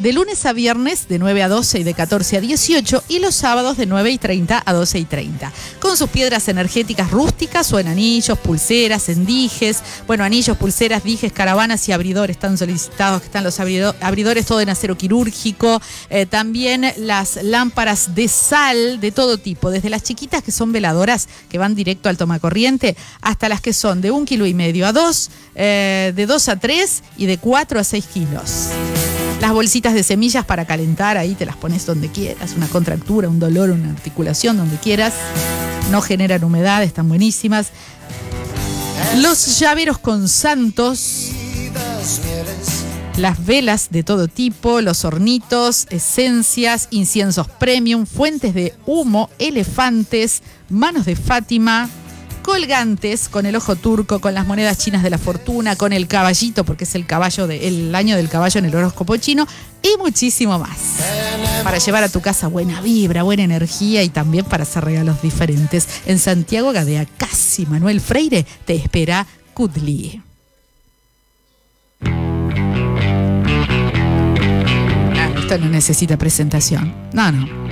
de lunes a viernes de 9 a 12 y de 14 a 18 y los sábados de 9 y 30 a 12 y 30. Con sus piedras energéticas rústicas o en anillos, pulseras, en dijes. Bueno, anillos, pulseras, dijes, caravanas y abridores están solicitados, que están los abridores todo en acero quirúrgico. También las lámparas de sal de todo tipo, desde las chiquitas que son veladoras que van directo al tomacorriente hasta las que son de 1,5 kilos a 2, de 2 a 3 y de 4 a 6 kilos. Las bolsitas de semillas para calentar, ahí te las pones donde quieras, una contractura, un dolor, una articulación, donde quieras. No generan humedad, están buenísimas. Los llaveros con santos, las velas de todo tipo, los hornitos, esencias, inciensos premium, fuentes de humo, elefantes, manos de Fátima, colgantes con el ojo turco, con las monedas chinas de la fortuna, con el caballito, porque es el año del caballo en el horóscopo chino, y muchísimo más. Para llevar a tu casa buena vibra, buena energía y también para hacer regalos diferentes. En Santiago Gadea, casi Manuel Freire, te espera Kudli. Esto no necesita presentación. No.